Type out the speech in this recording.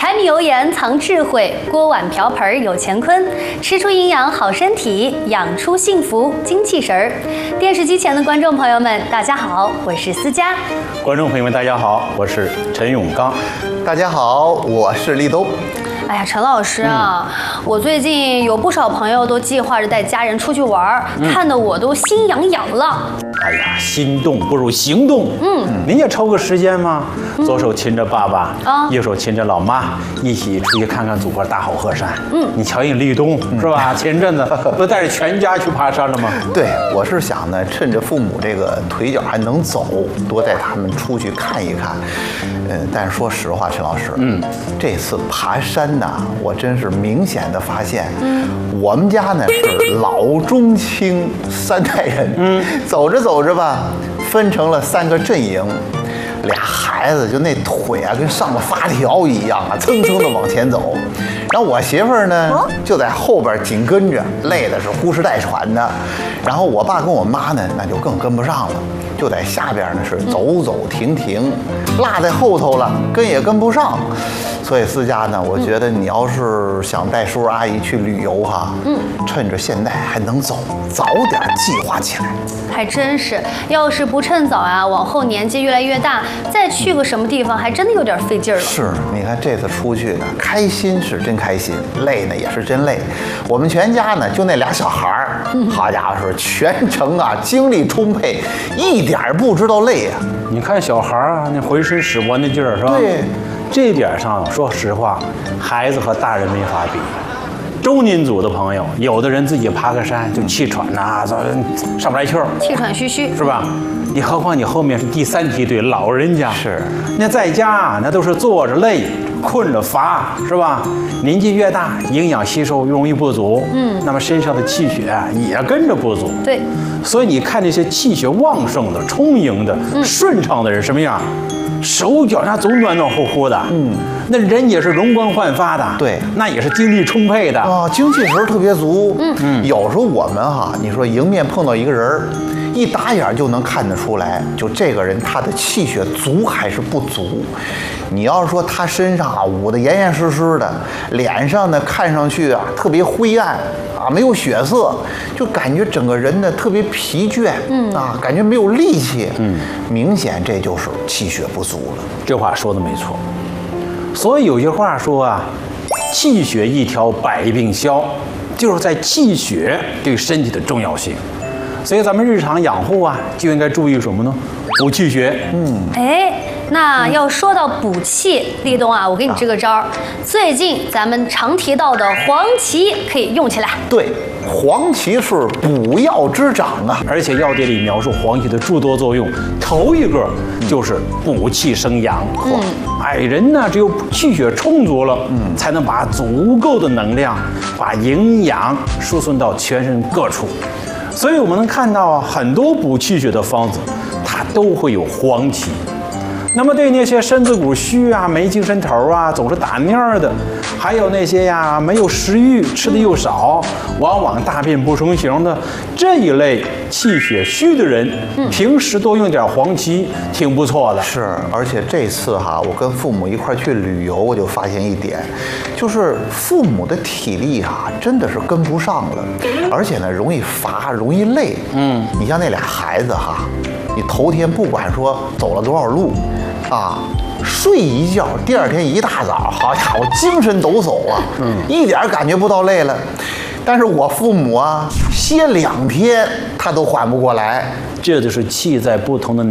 柴米油盐藏智慧，锅碗瓢盆有乾坤。吃出营养好身体，养出幸福精气神儿。电视机前的观众朋友们，大家好，我是思佳。 观众朋友们，大家好，我是陈永刚。 大家好，我是立冬。 哎呀，陈老师啊，我最近有不少朋友都计划着带家人出去玩，看得我都心痒痒了。 哎呀，心动不如行动。您也抽个时间吗？左手牵着爸爸，右手牵着老妈，一起出去看看祖国大好河山。你瞧人立冬是吧？前阵子不带着全家去爬山了吗？ 对，我是想呢，趁着父母这个腿脚还能走，多带他们出去看一看。但是说实话，陈老师，这次爬山呢，我真是明显的发现，我们家呢是老中青三代人，走着走着吧，分成了3个阵营，俩孩子就那腿啊跟上了发条一样啊，蹭蹭的往前走，然后我媳妇儿呢就在后边紧跟着，累的是呼哧带喘的，然后我爸跟我妈呢那就更跟不上了，就在下边呢是走走停停，落在后头了，跟也跟不上。所以思佳呢，我觉得你要是想带叔叔阿姨去旅游哈，趁着现在还能走，早点计划起来。 还真是，要是不趁早啊，往后年纪越来越大，再去个什么地方，还真的有点费劲儿了。 是，你看这次出去呢，开心是真开心，累呢也是真累。我们全家呢就那俩小孩儿，好家伙是全程啊精力充沛，一点儿不知道累呀。 你看小孩啊，那浑身使唤的劲儿是吧？ 对， 这点上说实话，孩子和大人没法比。中年组的朋友，有的人自己爬个山就气喘呐，上不来气儿， 气喘吁吁， 是吧？你何况你后面是第3梯队老人家， 是那在家那都是坐着累，困着乏，是吧？年纪越大，营养吸收容易不足，那么身上的气血也跟着不足。 对， 所以你看那些气血旺盛的、充盈的、顺畅的人什么样？手脚那总暖暖乎乎的，那人也是容光焕发的， 对， 那也是精力充沛的啊，精气神特别足。有时候我们哈，你说迎面碰到一个人，一打眼就能看得出来，就这个人他的气血足还是不足。你要是说他身上啊捂得严严实实的，脸上呢看上去啊特别灰暗啊，没有血色，就感觉整个人呢特别疲倦，啊，感觉没有力气，明显这就是气血不足了。 这话说的没错。所以有句话说啊，气血一条百病消，就是在气血对身体的重要性。所以咱们日常养护啊，就应该注意什么呢？补气血。 那要说到补气，立冬啊，我给你支个招儿。最近咱们常提到的黄芪可以用起来。 对，黄芪是补药之长啊， 而且药典里描述黄芪的诸多作用，头一个就是补气生阳。人呢只有气血充足了，才能把足够的能量，把营养输送到全身各处。所以我们能看到啊，很多补气血的方子，它都会有黄芪。那么对那些身子骨虚啊、没精神头啊、总是打面的，还有那些呀没有食欲、吃的又少，往往大便不成形的这一类气血虚的人，平时多用点黄芪，挺不错的。 是，而且这次哈，我跟父母一块去旅游，我就发现一点，就是父母的体力哈，真的是跟不上了，而且呢，容易乏，容易累。你像那俩孩子哈，你头天不管说走了多少路，啊，睡一觉，第2天一大早，好家伙，精神抖擞啊，一点感觉不到累了。但是我父母啊，歇2天他都缓不过来， 这就是气在不同的